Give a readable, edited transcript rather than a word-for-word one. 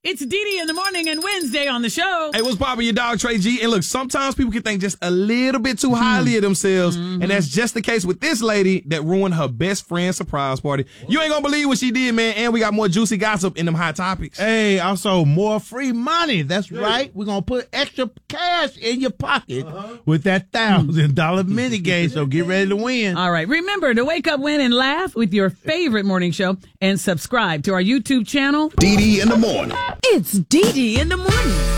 It's Dee in the morning and Wednesday on the show. Hey, what's poppin', your dog Trey G? And look, sometimes people can think just a little bit too highly of themselves, and that's just the case with this lady that ruined her best friend's surprise party. You ain't gonna believe what she did, man, and we got more juicy gossip in them hot topics. Hey, also more free money. That's right. We're gonna put extra cash in your pocket with that $1,000 mini game, so get ready to win. All right, remember to wake up, win, and laugh with your favorite morning show and subscribe to our YouTube channel. Dee in the morning. It's Dee in the morning.